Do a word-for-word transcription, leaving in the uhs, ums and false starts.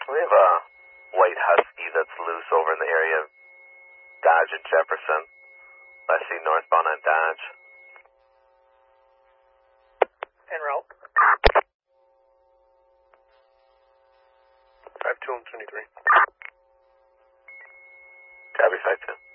We have a white husky that's loose over in the area of Dodge and Jefferson. I see northbound on Dodge. En route. five two and twenty-three. Copy, five two.